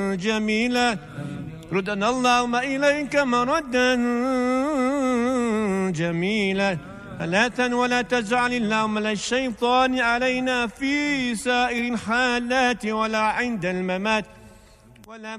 جميلا. ردنا اللهم إليك مردا جميلا. ولا تجعل اللهم للشيطان علينا في سائر الحالات ولا عند الممات ولا